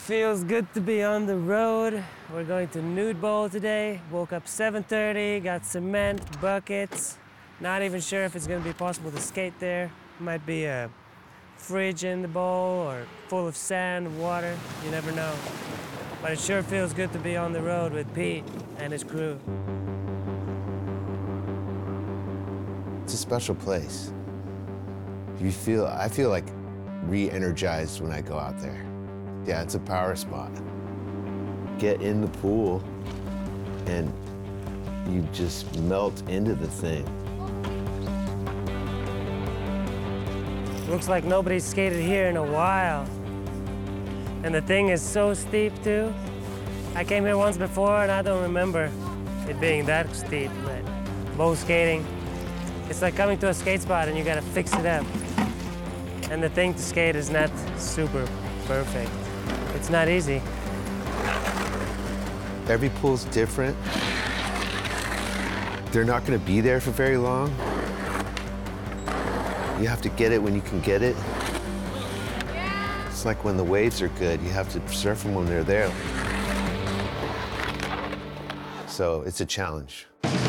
Feels good to be on the road. We're going to Nude Bowl today. Woke up 7:30, got cement, buckets. Not even sure if it's gonna be possible to skate there. Might be a fridge in the bowl or full of sand, water, you never know. But it sure feels good to be on the road with Pete and his crew. It's a special place. I feel like re-energized when I go out there. Yeah, it's a power spot. Get in the pool and you just melt into the thing. Looks like nobody's skated here in a while. And the thing is so steep too. I came here once before and I don't remember it being that steep, but bow skating, it's like coming to a skate spot and you gotta fix it up. And the thing to skate is not super perfect. It's not easy. Every pool's different. They're not gonna be there for very long. You have to get it when you can get it. It's like when the waves are good, you have to surf them when they're there. So it's a challenge.